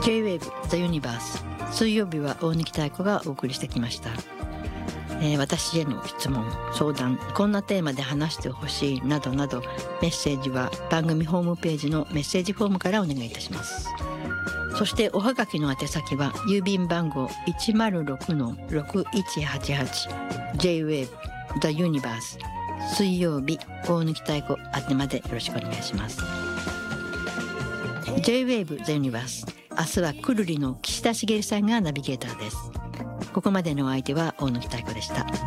J-Wave The Universe、 水曜日は大貫妙子がお送りしてきました。私への質問、相談、こんなテーマで話してほしいなどなど、メッセージは番組ホームページのメッセージフォームからお願いいたします。そしておはがきの宛先は郵便番号 106-6188 J-Wave The Universe、 水曜日大貫妙子宛てまでよろしくお願いします。 J-Wave The Universe、 明日はくるりの岸田茂さんがナビゲーターです。ここまでのお相手は大貫妙子でした。